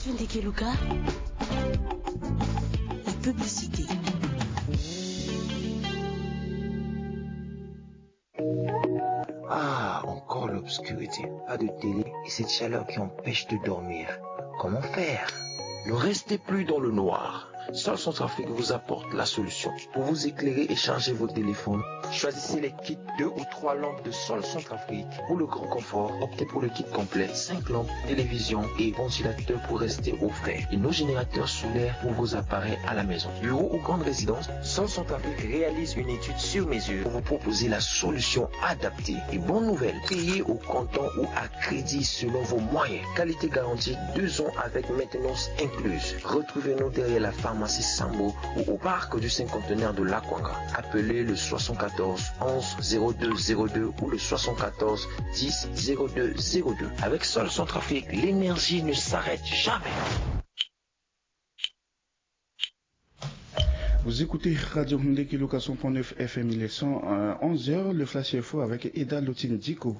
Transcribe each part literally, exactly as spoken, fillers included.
Radio Ndekeluka, la publicité. Ah, encore l'obscurité. Pas de télé et cette chaleur qui empêche de dormir. Comment faire? Ne restez plus dans le noir. Sol Centrafrique vous apporte la solution. Pour vous éclairer et charger vos téléphones, choisissez les kits deux ou trois lampes de Sol Centrafrique. Pour le grand confort, optez pour le kit complet. cinq lampes, télévision et ventilateur pour rester au frais. Et nos générateurs solaires pour vos appareils à la maison. Bureau ou grande résidence, Sol Centrafrique réalise une étude sur mesure pour vous proposer la solution adaptée. Et bonne nouvelle, payez au comptant ou à crédit selon vos moyens. Qualité garantie, deux ans avec maintenance incluse. Retrouvez-nous derrière la pharmacie Sambo ou au parc du cinquantenaire de l'Akwanga. Appelez le soixante-quatorze onze zéro deux zéro deux ou le soixante-quatorze dix zéro deux zéro deux. Avec Sol Centrafrique, l'énergie ne s'arrête jamais. Vous écoutez Radio Ndekeluka cent point neuf F M, il est onze heures, le flash info avec Eda Lotine Diko.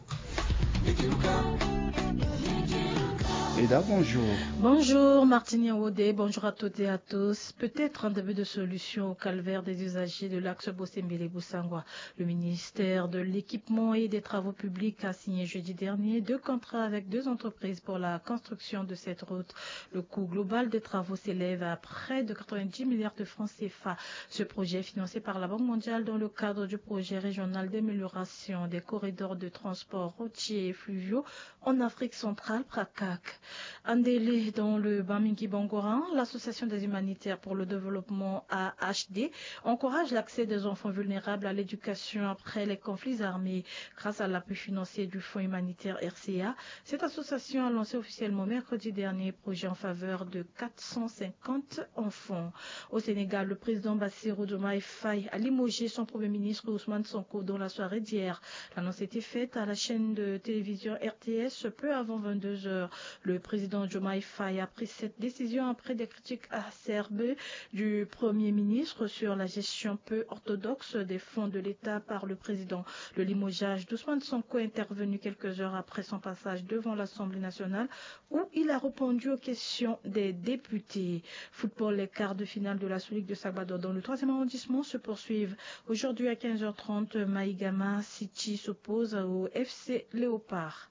Eda, bonjour. Bonjour Martini Wodé, bonjour à toutes et à tous. Peut-être un début de solution au calvaire des usagers de l'axe Bossembele-Boussangwa. Le ministère de l'Équipement et des Travaux Publics a signé jeudi dernier deux contrats avec deux entreprises pour la construction de cette route. Le coût global des travaux s'élève à près de quatre-vingt-dix milliards de francs C F A. Ce projet est financé par la Banque mondiale dans le cadre du projet régional d'amélioration des corridors de transport routier et fluviaux en Afrique centrale, PRACAC. Un délai dans le Bamingui Bangoran, l'association des humanitaires pour le développement A H D encourage l'accès des enfants vulnérables à l'éducation après les conflits armés. Grâce à l'appui financier du Fonds humanitaire R C A, cette association a lancé officiellement mercredi dernier un projet en faveur de quatre cent cinquante enfants. Au Sénégal, le président Bassirou Diomaye Faye a limogé son premier ministre Ousmane Sonko dans la soirée d'hier. L'annonce a été faite à la chaîne de télévision R T S peu avant vingt-deux heures. Le président Diomaye Faye a pris cette décision après des critiques acerbes du Premier ministre sur la gestion peu orthodoxe des fonds de l'État par le président. Le limogeage d'Ousmane Sonko est intervenu quelques heures après son passage devant l'Assemblée nationale où il a répondu aux questions des députés. Football, les quarts de finale de la Sous-Ligue de Sabador dans le troisième arrondissement se poursuivent. Aujourd'hui à quinze heures trente, Maïgama City s'oppose au F C Léopard.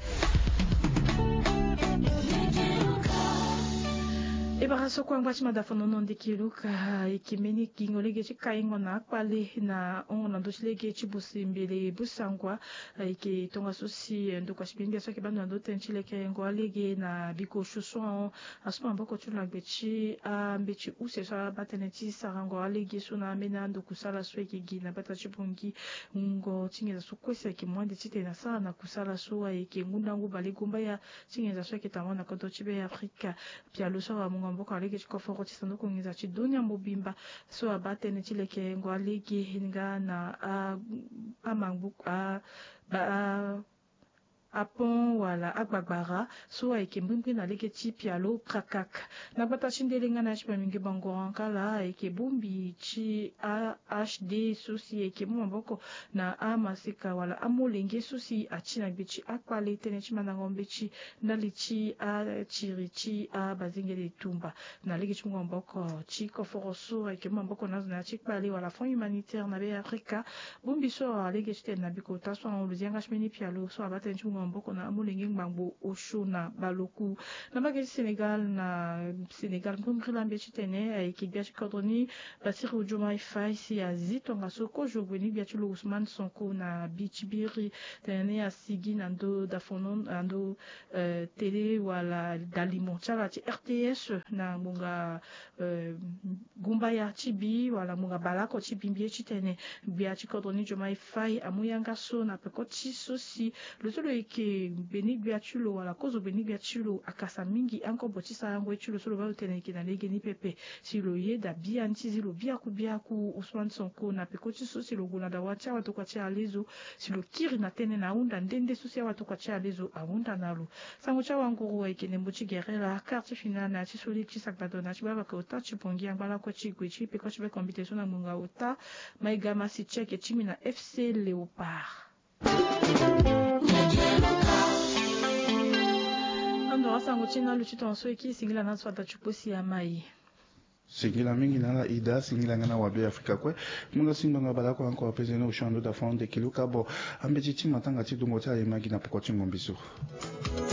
Ebaraso kwa ngwachi madafono nonde kiluka ikimeni kingolege chikaingo na kwale na on ndo chilege chibusimbele busangwa iki tonga sosi ndo kwa chibinga so kibando ndo tenchile kengo alege na biko shuso asuma mboko chula gbechi a mbechi use so bateneti sarango alege suna mena ndo kusala so iki na bata chibungi ngo chingeza so kwese kimwande chite na sana kusala so iki ngunda ngo baligumba ya chingeza so kitamona kondo chibe Afrika pia luso wa mungu mboka alege chikoforo chisando kungiza chidunya mubimba so abatene chileke ngo alege nga na amangbu a ba apon wala agbagbara so eke mbimbi na leke chipi alo prakak na bata chindelenga na chipa mingi bango ankala eke bumbi chi A H D susi eke mboko na amasika wala amolenge susi achina bichi akwale tene chima na ngombe chi na lichi a chirichi a bazingere tumba na leke chungo mboko chi koforo so eke mboko na na chikpale wala Fonds humanitaire na be Afrika bumbi so leke chite na biko taso en luzianga chmeni pialo so abata chungo mboko na amulenge ngbango osho na baloku na bagay Sénégal na Sénégal mbumbrila mbechi tene ayiki biachi kodoni Bassirou Diomaye Faye si azito ngasoko jogweni biachi lo Ousmane Sonko na bichibiri tene asigi nando dafonon ando uh, tele wala dalimo chala chi R T S na munga uh, gumba ya chibi wala munga balako chibi mbechi tene biachi kodoni Diomaye Faye amuyanga so na pekoti sosi le solo ke benigwa chulo wala kozo benigwa chulo akasa mingi anko botisa yango chulo solo ba uteneke na lege ni pepe silo yeda bia ntizi lo bia ku bia ku Ousmane Sonko na pekoti so silo guna da wacha watu kwa cha lezo silo kiri na tene na unda ndende so sia watu kwa cha lezo aunda nalo sango cha wangu wa ikene mbuchi gerela carte finale na chisoli chisakbado na chibaba ko ta chipongi ambala ko chigwe chipe ko chibe competition na munga uta maigama si cheke chimi na F C Léopard. ndo asango china luchito anso iki singila na swata chuposi ya mai singila mingi nala ida singila ngana wabe Afrika kwe munga simba ngabala kwa anko apeze no ushando da fonde kiluka bo ambe chichi matanga chidungo cha imagi na pokoti ngombisu